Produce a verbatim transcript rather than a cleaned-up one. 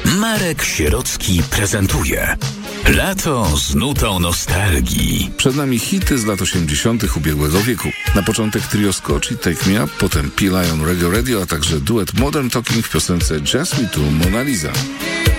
Marek Sierocki prezentuje Lato z nutą nostalgii. Przed nami hity z lat osiemdziesiątych ubiegłego wieku. Na początek trio Scotch i Take Me Up, potem P-Lion Reggae Radio, a także duet Modern Talking w piosence Just Me Too Mona Lisa.